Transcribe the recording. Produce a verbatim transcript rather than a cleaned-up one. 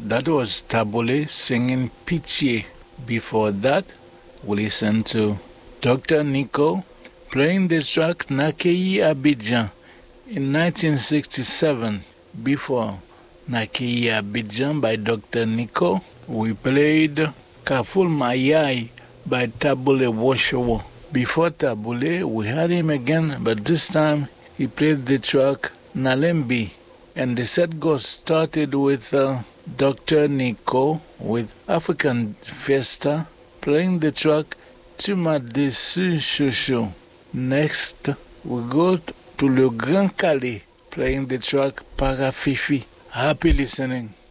That was Taboulé singing Pitié. Before that, we listened to Doctor Nico playing the track Nakeyi Abidjan in nineteen sixty-seven. Before Nakeyi Abidjan by Doctor Nico, we played Kaful Mayai by Taboulé Woshowo. Before Taboulé, we had him again, but this time he played the track Nalembi. And the set go started with uh, Doctor Nico with African Fiesta playing the track Tuma Desu Chouchou. Next, we go to Le Grand Calais playing the track Parafifi. Happy listening.